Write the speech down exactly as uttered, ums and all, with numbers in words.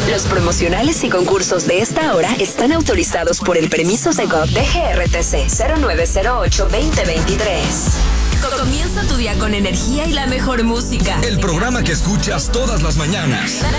Los promocionales y concursos de esta hora están autorizados por el permiso Segov de G R T C cero nueve cero ocho dos cero dos tres. Comienza tu día con energía y la mejor música. El programa que escuchas todas las mañanas.